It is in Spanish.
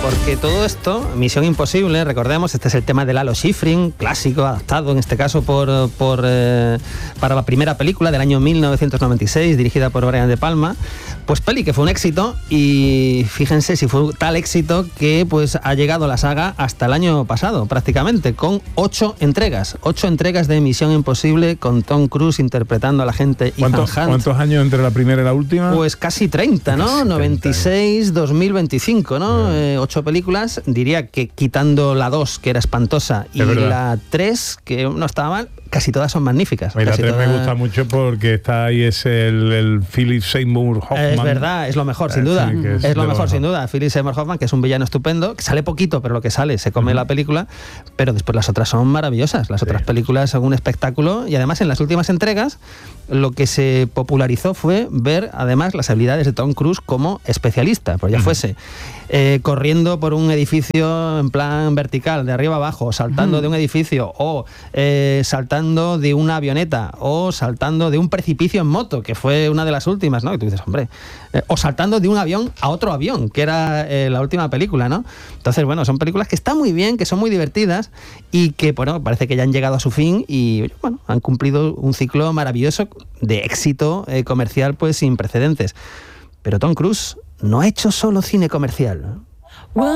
porque todo esto, Misión Imposible, recordemos, este es el tema de Lalo Schifrin, clásico, adaptado en este caso para la primera película del año 1996, dirigida por Brian De Palma, pues peli que fue un éxito, y fíjense si fue tal éxito que pues ha llegado la saga hasta el año pasado, prácticamente, con 8 entregas de Misión Imposible, con Tom Cruise interpretando a la agente Ethan Hunt. ¿Cuántos años entre la primera y la última? Pues casi 30, ¿no? Casi 96, 2025, ¿no? 8 películas, diría que quitando la 2, que era espantosa, y la 3, que no estaba mal, casi todas son magníficas. La 3 me gusta mucho porque está ahí el Philip Seymour Hoffman. Es verdad, es lo mejor, sin duda. Sí, es lo mejor, sin duda. Philip Seymour Hoffman, que es un villano estupendo, que sale poquito, pero lo que sale se come la película, pero después las otras son maravillosas. Las otras películas son un espectáculo, y además en las últimas entregas lo que se popularizó fue ver además las habilidades de Tom Cruise como especialista, pues ya fuese corriendo por un edificio en plan vertical, de arriba abajo, saltando de un edificio, o saltando de una avioneta, o saltando de un precipicio en moto, que fue una de las últimas, ¿no? Y tú dices, hombre, o saltando de un avión a otro avión, que era la última película, ¿no? Entonces, bueno, son películas que están muy bien, que son muy divertidas, y que, bueno, parece que ya han llegado a su fin, y bueno, han cumplido un ciclo maravilloso de éxito comercial, pues sin precedentes. Pero Tom Cruise no ha hecho solo cine comercial.